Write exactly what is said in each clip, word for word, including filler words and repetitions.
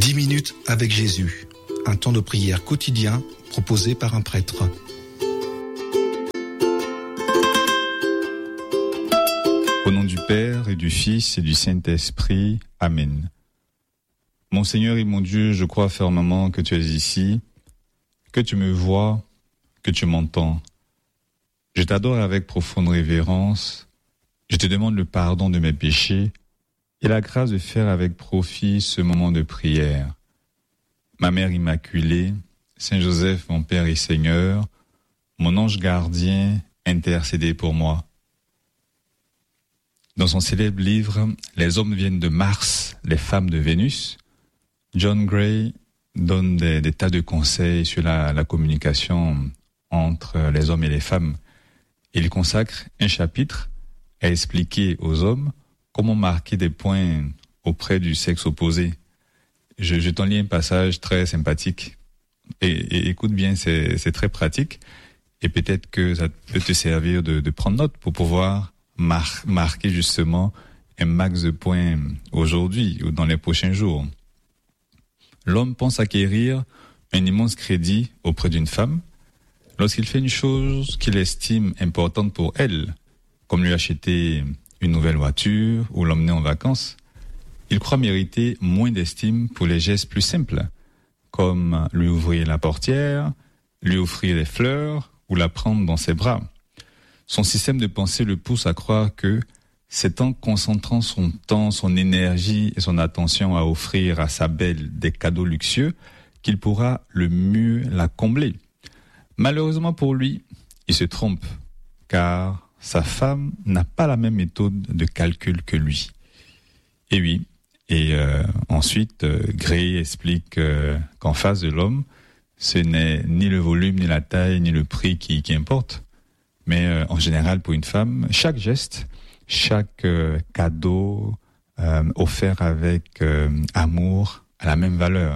dix minutes avec Jésus, un temps de prière quotidien proposé par un prêtre. Au nom du Père et du Fils et du Saint-Esprit, Amen. Mon Seigneur et mon Dieu, je crois fermement que tu es ici, que tu me vois, que tu m'entends. Je t'adore avec profonde révérence. Je te demande le pardon de mes péchés et la grâce de faire avec profit ce moment de prière. Ma Mère Immaculée, Saint Joseph, mon Père et Seigneur, mon ange gardien, intercédez pour moi. Dans son célèbre livre « Les hommes viennent de Mars, les femmes de Vénus », John Gray donne des, des tas de conseils sur la, la communication entre les hommes et les femmes. Il consacre un chapitre à expliquer aux hommes comment marquer des points auprès du sexe opposé. Je, je t'en lis un passage très sympathique. Et, et écoute bien, c'est, c'est très pratique. Et peut-être que ça peut te servir de, de prendre note pour pouvoir mar- marquer justement un max de points aujourd'hui ou dans les prochains jours. L'homme pense acquérir un immense crédit auprès d'une femme lorsqu'il fait une chose qu'il estime importante pour elle, comme lui acheter une nouvelle voiture ou l'emmener en vacances. Il croit mériter moins d'estime pour les gestes plus simples, comme lui ouvrir la portière, lui offrir des fleurs ou la prendre dans ses bras. Son système de pensée le pousse à croire que c'est en concentrant son temps, son énergie et son attention à offrir à sa belle des cadeaux luxueux qu'il pourra le mieux la combler. Malheureusement pour lui, il se trompe, car sa femme n'a pas la même méthode de calcul que lui. Et oui, et euh, ensuite, euh, Gray explique euh, qu'en face de l'homme, ce n'est ni le volume, ni la taille, ni le prix qui, qui importe. Mais euh, en général, pour une femme, chaque geste, chaque euh, cadeau euh, offert avec euh, amour a la même valeur.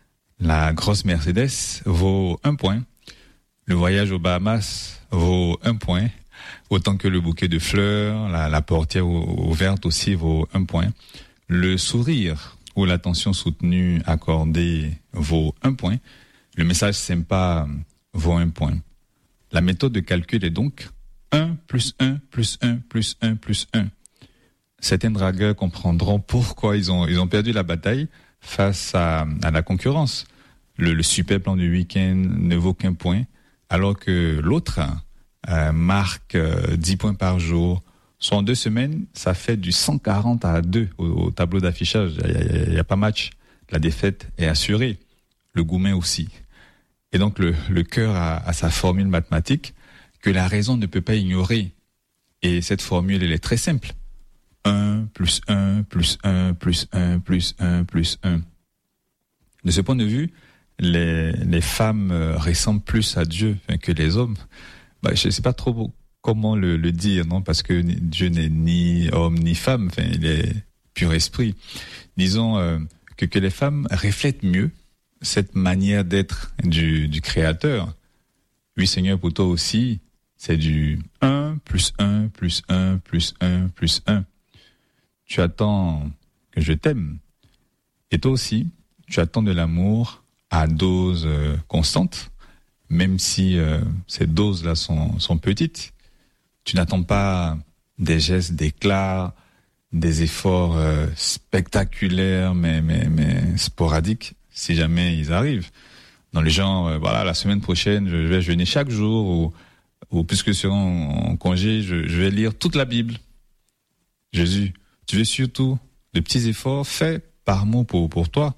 La grosse Mercedes vaut un point. Le voyage aux Bahamas vaut un point. Autant que le bouquet de fleurs, la, la portière ouverte aussi vaut un point. Le sourire ou l'attention soutenue accordée vaut un point. Le message sympa vaut un point. La méthode de calcul est donc un plus un plus un plus un plus un. Certains dragueurs comprendront pourquoi ils ont, ils ont perdu la bataille face à, à la concurrence. Le, le super plan du week-end ne vaut qu'un point, alors que l'autre euh, marque euh, dix points par jour. Soit en deux semaines, ça fait du cent quarante à deux au, au tableau d'affichage. Il n'y a, a, a pas match. La défaite est assurée. Le gourmet aussi. Et donc le, le cœur a, a sa formule mathématique que la raison ne peut pas ignorer. Et cette formule, elle est très simple. un plus un plus un plus un plus un plus un. De ce point de vue, les, les femmes ressemblent plus à Dieu que les hommes. Bah, je ne sais pas trop comment le, le dire, non, parce que Dieu n'est ni homme ni femme, enfin, il est pur esprit. Disons euh, que, que les femmes reflètent mieux cette manière d'être du, du Créateur. Oui, Seigneur, pour toi aussi, c'est du un plus un plus un plus un plus un. Tu attends que je t'aime. Et toi aussi, tu attends de l'amour à dose euh, constante, même si euh, ces doses-là sont, sont petites. Tu n'attends pas des gestes d'éclat, des efforts euh, spectaculaires, mais, mais, mais sporadiques, si jamais ils arrivent. Dans le genre, euh, voilà, la semaine prochaine, je vais jeûner chaque jour, ou, ou puisque je serai en, en congé, je, je vais lire toute la Bible. Jésus, tu veux surtout de petits efforts faits par moi pour, pour toi.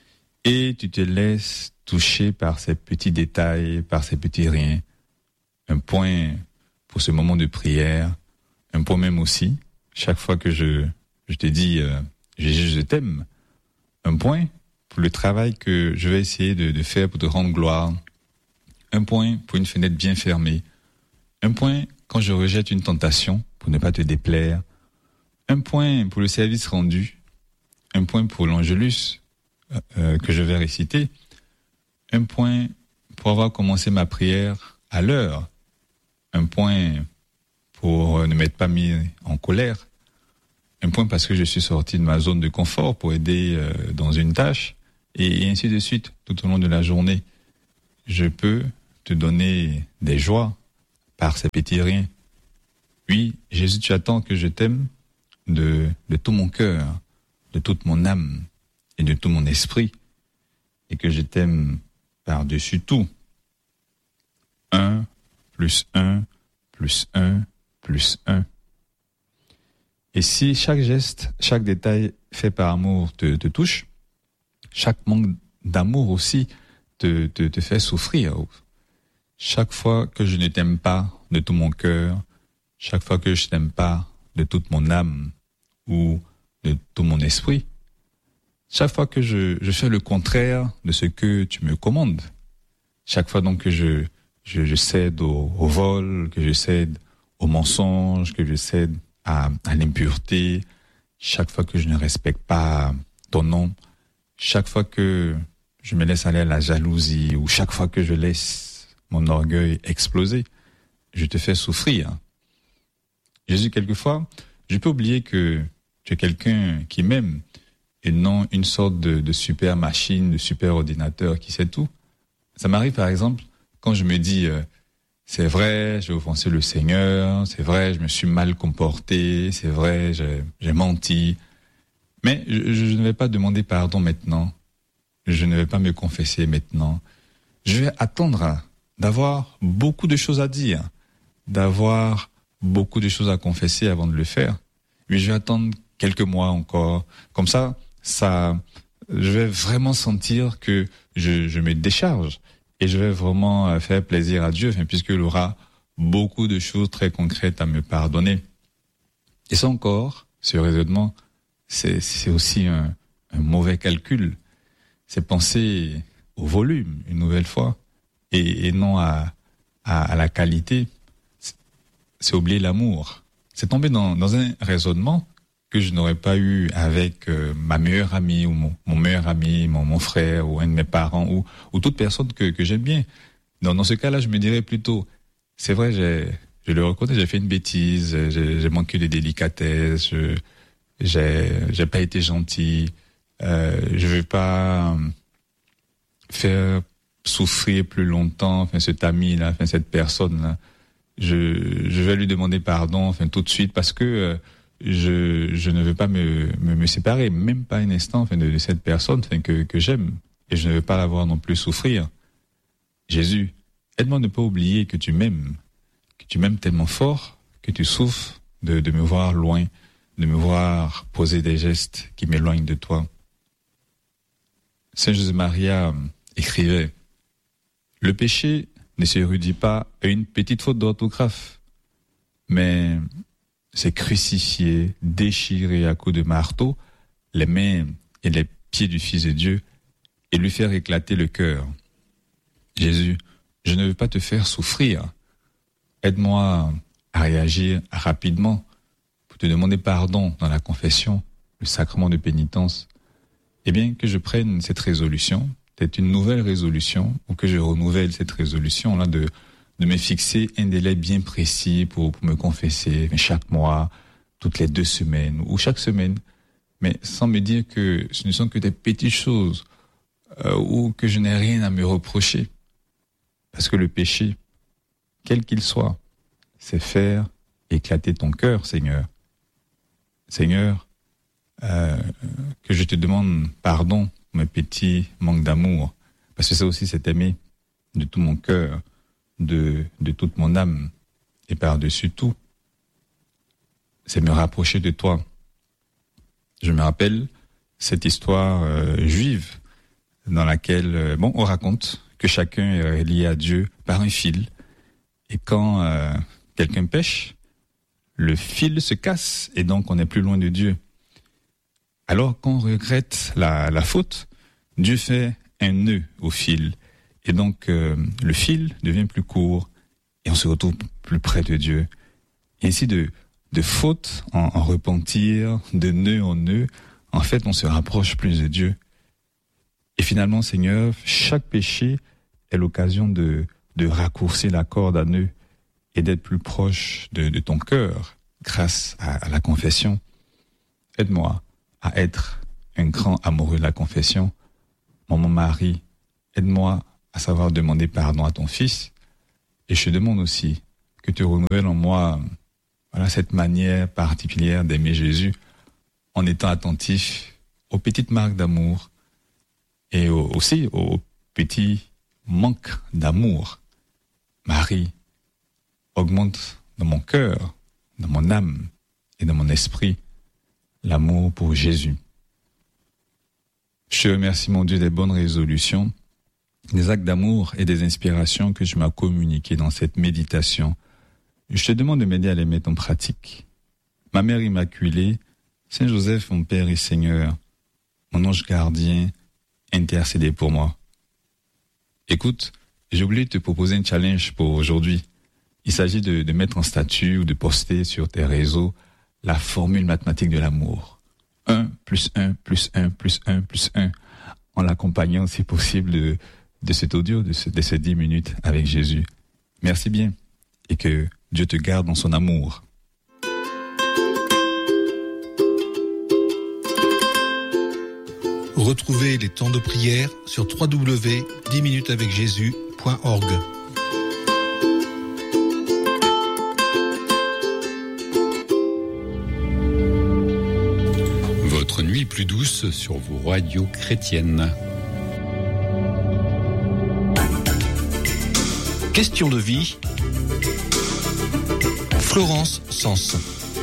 Et tu te laisses toucher par ces petits détails, par ces petits riens. Un point pour ce moment de prière, un point même aussi, chaque fois que je, je te dis euh, Jésus, je t'aime, un point pour le travail que je vais essayer de, de faire pour te rendre gloire, un point pour une fenêtre bien fermée, un point quand je rejette une tentation pour ne pas te déplaire, un point pour le service rendu, un point pour l'Angélus euh, que je vais réciter, un point pour avoir commencé ma prière à l'heure, un point pour ne m'être pas mis en colère, un point parce que je suis sorti de ma zone de confort pour aider euh, dans une tâche, et ainsi de suite, tout au long de la journée. Je peux te donner des joies par ces petits riens. Oui, Jésus, tu attends que je t'aime de, de tout mon cœur, de toute mon âme et de tout mon esprit, et que je t'aime par-dessus tout. Un, plus un, plus un, plus un. Et si chaque geste, chaque détail fait par amour te, te touche, chaque manque d'amour aussi te, te, te fait souffrir. Chaque fois que je ne t'aime pas de tout mon cœur, chaque fois que je t'aime pas de toute mon âme ou de tout mon esprit, chaque fois que je, je fais le contraire de ce que tu me commandes, chaque fois donc que je, je, je cède au, au vol, que je cède au mensonge, que je cède à, à l'impureté, chaque fois que je ne respecte pas ton nom, chaque fois que je me laisse aller à la jalousie ou chaque fois que je laisse mon orgueil exploser, je te fais souffrir. Jésus, quelquefois, je peux oublier que tu es quelqu'un qui m'aime et non une sorte de, de super machine, de super ordinateur qui sait tout. Ça m'arrive par exemple quand je me dis euh, c'est vrai, j'ai offensé le Seigneur, c'est vrai, je me suis mal comporté, c'est vrai, j'ai, j'ai menti, mais je, je ne vais pas demander pardon maintenant, je ne vais pas me confesser maintenant, je vais attendre d'avoir beaucoup de choses à dire, d'avoir beaucoup de choses à confesser avant de le faire. Mais je vais attendre quelques mois encore. Comme ça, ça, je vais vraiment sentir que je, je me décharge et je vais vraiment faire plaisir à Dieu, enfin, puisqu'il aura beaucoup de choses très concrètes à me pardonner. Et ça encore, ce raisonnement, c'est, c'est aussi un, un mauvais calcul. C'est penser au volume, une nouvelle fois. Et, et non à, à, à la qualité, c'est oublier l'amour. C'est tomber dans, dans un raisonnement que je n'aurais pas eu avec euh, ma meilleure amie ou mon, mon meilleur ami, mon, mon frère ou un de mes parents ou, ou toute personne que, que j'aime bien. Dans, dans ce cas-là, je me dirais plutôt, c'est vrai, j'ai, je le reconnais, j'ai fait une bêtise, j'ai, j'ai manqué de délicatesse, je, j'ai, j'ai pas été gentil, euh, je vais pas faire souffrir plus longtemps, enfin cet ami-là, enfin cette personne-là, je je vais lui demander pardon, enfin tout de suite parce que euh, je je ne veux pas me, me me séparer, même pas un instant, enfin de, de cette personne, enfin que que j'aime, et je ne veux pas la voir non plus souffrir. Jésus, aide-moi à ne pas oublier que tu m'aimes, que tu m'aimes tellement fort que tu souffres de de me voir loin, de me voir poser des gestes qui m'éloignent de toi. Saint José Maria écrivait: le péché ne se érudit pas à une petite faute d'orthographe, mais c'est crucifier, déchirer à coups de marteau les mains et les pieds du Fils de Dieu et lui faire éclater le cœur. Jésus, je ne veux pas te faire souffrir. Aide-moi à réagir rapidement pour te demander pardon dans la confession, le sacrement de pénitence, et bien que je prenne cette résolution, peut-être une nouvelle résolution, ou que je renouvelle cette résolution-là de, de me fixer un délai bien précis pour, pour me confesser, chaque mois, toutes les deux semaines, ou chaque semaine, mais sans me dire que ce ne sont que des petites choses, euh, ou que je n'ai rien à me reprocher. Parce que le péché, quel qu'il soit, c'est faire éclater ton cœur, Seigneur. Seigneur, euh, que je te demande pardon pour mes petits manques d'amour, parce que ça aussi c'est aimer de tout mon cœur, de, de toute mon âme, et par-dessus tout, c'est me rapprocher de toi. Je me rappelle cette histoire euh, juive dans laquelle, euh, bon, on raconte que chacun est lié à Dieu par un fil, et quand euh, quelqu'un pêche, le fil se casse, et donc on est plus loin de Dieu. Alors qu'on regrette la, la faute, Dieu fait un nœud au fil, et donc euh, le fil devient plus court, et on se retrouve plus près de Dieu. Et ainsi de, de faute en, en repentir, de nœud en nœud, en fait on se rapproche plus de Dieu. Et finalement, Seigneur, chaque péché est l'occasion de, de raccourcir la corde à nœud et d'être plus proche de, de ton cœur grâce à, à la confession. Aide-moi à être un grand amoureux de la confession. Maman Marie, aide-moi à savoir demander pardon à ton Fils. Et je te demande aussi que tu renouvelles en moi voilà, cette manière particulière d'aimer Jésus en étant attentif aux petites marques d'amour et au, aussi aux petits manques d'amour. Marie, augmente dans mon cœur, dans mon âme et dans mon esprit l'amour pour Jésus. Je te remercie, mon Dieu, des bonnes résolutions, des actes d'amour et des inspirations que tu m'as communiquées dans cette méditation. Je te demande de m'aider à les mettre en pratique. Ma Mère Immaculée, Saint Joseph, mon Père et Seigneur, mon ange gardien, intercédez pour moi. Écoute, j'ai oublié de te proposer un challenge pour aujourd'hui. Il s'agit de, de mettre en statut ou de poster sur tes réseaux la formule mathématique de l'amour. un plus un plus un plus un plus un, en l'accompagnant, si possible, de, de cet audio, de, ce, de ces dix minutes avec Jésus. Merci bien et que Dieu te garde dans son amour. Retrouvez les temps de prière sur w w w point dix minutes avec jésus point org. Votre nuit plus douce sur vos radios chrétiennes. Question de vie. Florence Sens.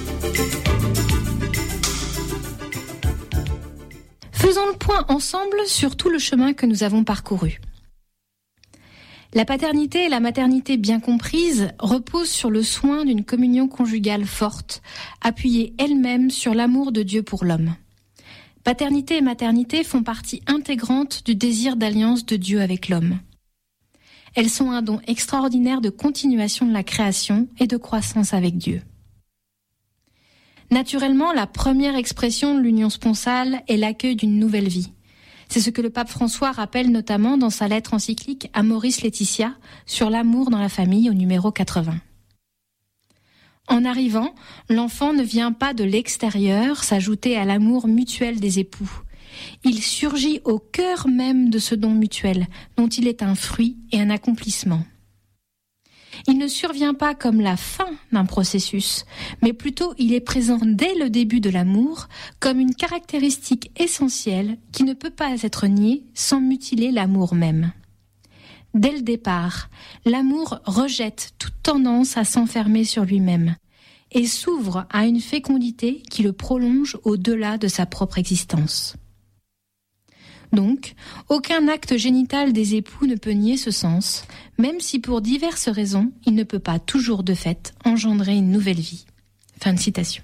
Faisons le point ensemble sur tout le chemin que nous avons parcouru. La paternité et la maternité bien comprises reposent sur le soin d'une communion conjugale forte, appuyée elle-même sur l'amour de Dieu pour l'homme. Paternité et maternité font partie intégrante du désir d'alliance de Dieu avec l'homme. Elles sont un don extraordinaire de continuation de la création et de croissance avec Dieu. Naturellement, la première expression de l'union sponsale est l'accueil d'une nouvelle vie. C'est ce que le pape François rappelle notamment dans sa lettre encyclique Amoris Laetitia sur l'amour dans la famille au numéro quatre-vingts. En arrivant, l'enfant ne vient pas de l'extérieur s'ajouter à l'amour mutuel des époux. Il surgit au cœur même de ce don mutuel, dont il est un fruit et un accomplissement. Il ne survient pas comme la fin d'un processus, mais plutôt il est présent dès le début de l'amour comme une caractéristique essentielle qui ne peut pas être niée sans mutiler l'amour même. Dès le départ, l'amour rejette toute tendance à s'enfermer sur lui-même et s'ouvre à une fécondité qui le prolonge au-delà de sa propre existence. Donc, aucun acte génital des époux ne peut nier ce sens, même si pour diverses raisons, il ne peut pas toujours de fait engendrer une nouvelle vie. Fin de citation.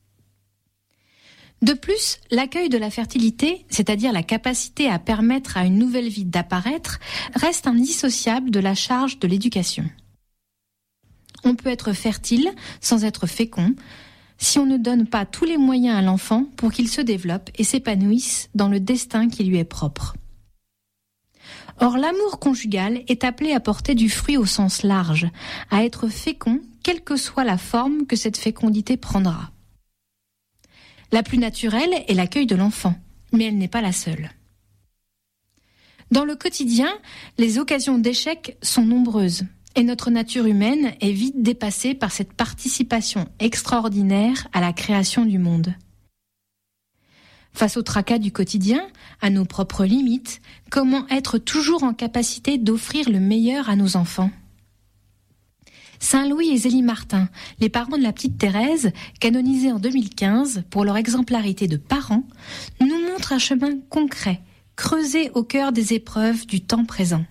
De plus, l'accueil de la fertilité, c'est-à-dire la capacité à permettre à une nouvelle vie d'apparaître, reste indissociable de la charge de l'éducation. On peut être fertile sans être fécond, si on ne donne pas tous les moyens à l'enfant pour qu'il se développe et s'épanouisse dans le destin qui lui est propre. Or, l'amour conjugal est appelé à porter du fruit au sens large, à être fécond, quelle que soit la forme que cette fécondité prendra. La plus naturelle est l'accueil de l'enfant, mais elle n'est pas la seule. Dans le quotidien, les occasions d'échec sont nombreuses. Et notre nature humaine est vite dépassée par cette participation extraordinaire à la création du monde. Face au tracas du quotidien, à nos propres limites, comment être toujours en capacité d'offrir le meilleur à nos enfants ? Saint Louis et Zélie Martin, les parents de la petite Thérèse, canonisés en deux mille quinze pour leur exemplarité de parents, nous montrent un chemin concret, creusé au cœur des épreuves du temps présent.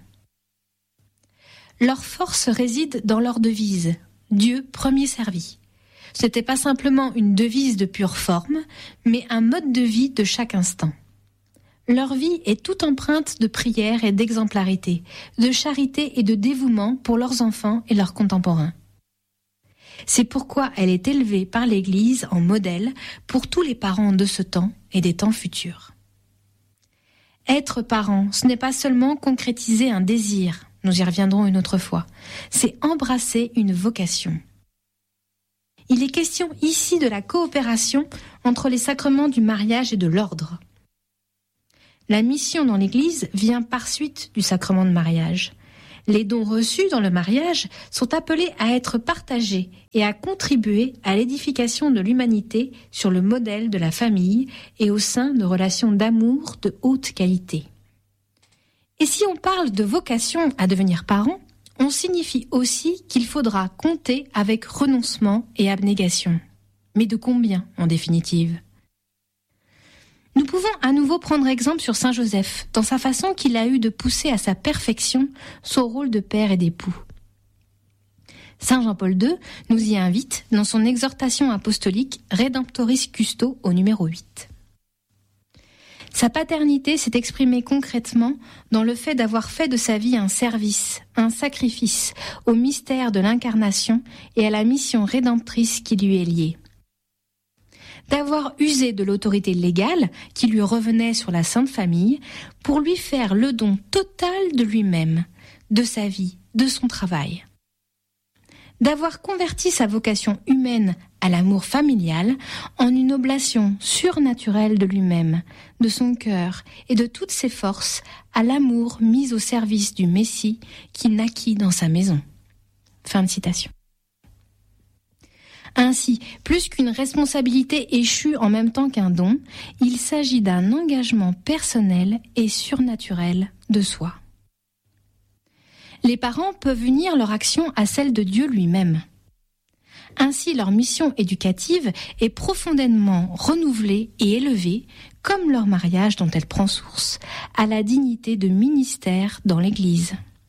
Leur force réside dans leur devise « Dieu premier servi ». Ce n'était pas simplement une devise de pure forme, mais un mode de vie de chaque instant. Leur vie est toute empreinte de prière et d'exemplarité, de charité et de dévouement pour leurs enfants et leurs contemporains. C'est pourquoi elle est élevée par l'Église en modèle pour tous les parents de ce temps et des temps futurs. Être parent, ce n'est pas seulement concrétiser un désir, nous y reviendrons une autre fois, c'est embrasser une vocation. Il est question ici de la coopération entre les sacrements du mariage et de l'ordre. La mission dans l'Église vient par suite du sacrement de mariage. Les dons reçus dans le mariage sont appelés à être partagés et à contribuer à l'édification de l'humanité sur le modèle de la famille et au sein de relations d'amour de haute qualité. Et si on parle de vocation à devenir parent, on signifie aussi qu'il faudra compter avec renoncement et abnégation. Mais de combien, en définitive ? Nous pouvons à nouveau prendre exemple sur Saint Joseph, dans sa façon qu'il a eu de pousser à sa perfection son rôle de père et d'époux. Saint Jean-Paul deux nous y invite dans son exhortation apostolique Redemptoris Custo au numéro huit. Sa paternité s'est exprimée concrètement dans le fait d'avoir fait de sa vie un service, un sacrifice au mystère de l'incarnation et à la mission rédemptrice qui lui est liée. D'avoir usé de l'autorité légale qui lui revenait sur la Sainte Famille pour lui faire le don total de lui-même, de sa vie, de son travail. D'avoir converti sa vocation humaine à l'amour familial en une oblation surnaturelle de lui-même, de son cœur et de toutes ses forces à l'amour mis au service du Messie qui naquit dans sa maison. Fin de citation. Ainsi, plus qu'une responsabilité échue en même temps qu'un don, il s'agit d'un engagement personnel et surnaturel de soi. Les parents peuvent unir leur action à celle de Dieu lui-même. Ainsi, leur mission éducative est profondément renouvelée et élevée, comme leur mariage dont elle prend source, à la dignité de ministère dans l'Église.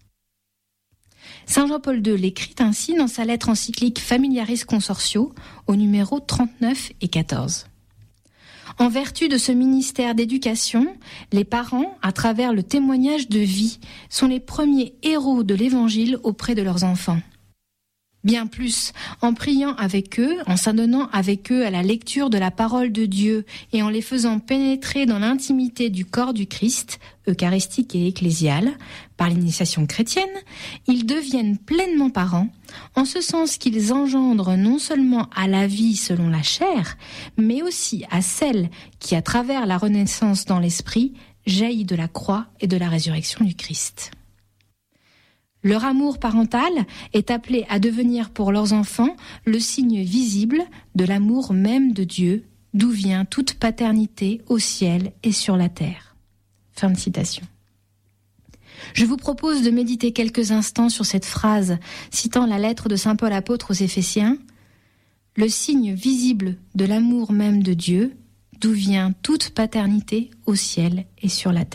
Saint Jean-Paul deux l'écrit ainsi dans sa lettre encyclique Familiaris Consortio au numéro trente-neuf et quatorze. En vertu de ce ministère d'éducation, les parents, à travers le témoignage de vie, sont les premiers héros de l'Évangile auprès de leurs enfants. Bien plus, en priant avec eux, en s'adonnant avec eux à la lecture de la parole de Dieu et en les faisant pénétrer dans l'intimité du corps du Christ, eucharistique et ecclésial, par l'initiation chrétienne, ils deviennent pleinement parents, en ce sens qu'ils engendrent non seulement à la vie selon la chair, mais aussi à celle qui, à travers la renaissance dans l'esprit, jaillit de la croix et de la résurrection du Christ. Leur amour parental est appelé à devenir pour leurs enfants le signe visible de l'amour même de Dieu, d'où vient toute paternité au ciel et sur la terre. Fin de citation. Je vous propose de méditer quelques instants sur cette phrase, citant la lettre de saint Paul apôtre aux Éphésiens, « Le signe visible de l'amour même de Dieu, d'où vient toute paternité au ciel et sur la terre. »